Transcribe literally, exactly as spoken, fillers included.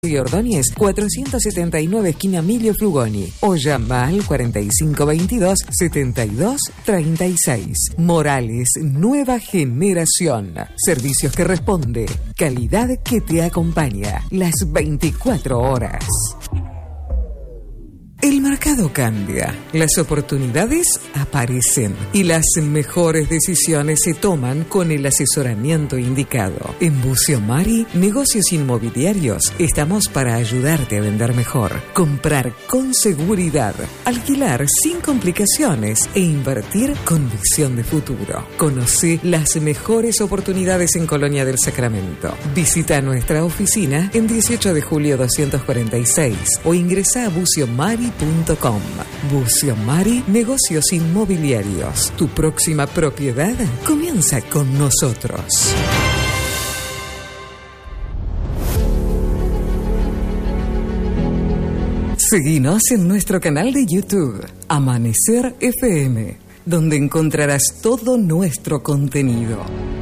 y Ordóñez, cuatrocientos setenta y nueve esquina Emilio Frugoni, o llama al cuarenta y cinco veintidós, setenta y dos treinta y seis. Morales, nueva generación. Servicios que responde, calidad que te acompaña las veinticuatro horas. El mercado cambia, las oportunidades aparecen y las mejores decisiones se toman con el asesoramiento indicado. En Bucio Mari, negocios inmobiliarios, estamos para ayudarte a vender mejor, comprar con seguridad, alquilar sin complicaciones e invertir con visión de futuro. Conoce las mejores oportunidades en Colonia del Sacramento. Visita nuestra oficina en dieciocho de julio doscientos cuarenta y seis o ingresa a bucio mari punto com. Bucio Mari, negocios inmobiliarios. Tu próxima propiedad comienza con nosotros. Seguinos en nuestro canal de YouTube, Amanecer F M, donde encontrarás todo nuestro contenido.